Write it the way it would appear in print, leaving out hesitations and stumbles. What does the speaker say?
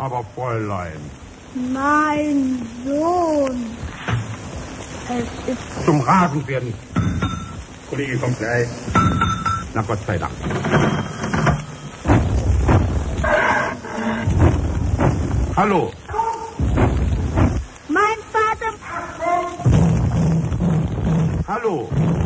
Aber Fräulein. Mein Sohn. Es ist... Zum Rasenwerden. Kollege kommt gleich. Na Gott sei Dank. Hallo. Mein Vater... Hallo.